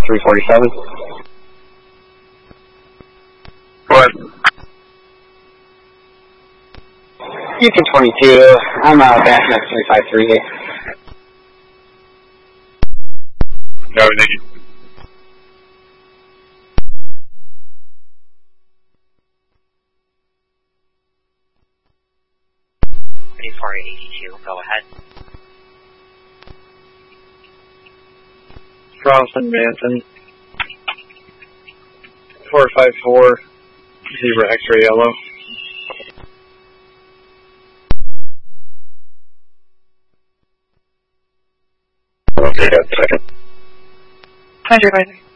347. What? Houston 22, I'm backing up 353. No, thank you. Go ahead. Carlson, Manson. 454, Zebra X-ray yellow. Okay, got a second. Hi,